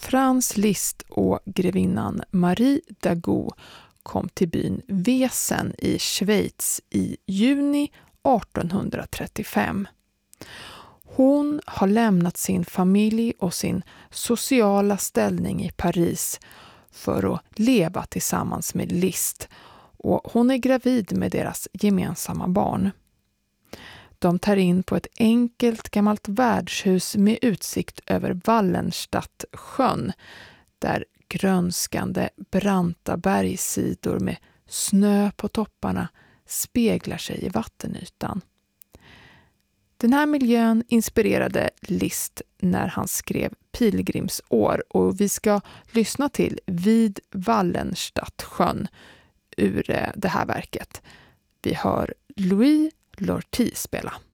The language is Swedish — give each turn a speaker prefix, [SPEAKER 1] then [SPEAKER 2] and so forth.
[SPEAKER 1] Franz Liszt och grevinnan Marie Dagout kom till byn Wesen i Schweiz i juni 1835. Hon har lämnat sin familj och sin sociala ställning i Paris för att leva tillsammans med Liszt, och hon är gravid med deras gemensamma barn. De tar in på ett enkelt gammalt värdshus med utsikt över Wallenstadtsjön, där grönskande branta bergssidor med snö på topparna speglar sig i vattenytan. Den här miljön inspirerade Liszt när han skrev Pilgrimsår, och vi ska lyssna till Vid Wallenstadtsjön ur det här verket. Vi hör Louis Lortie spela.